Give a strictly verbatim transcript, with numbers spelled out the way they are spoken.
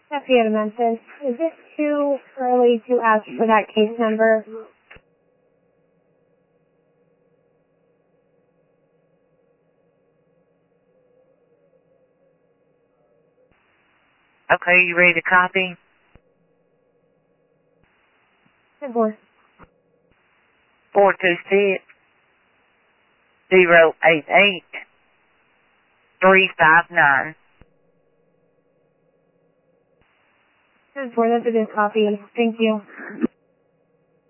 Fiat Memphis. Is it too early to ask for that case number? Okay, you ready to copy? Good boy. Four two six zero eight eight three five nine. Good boy, that's a good copy. Thank you.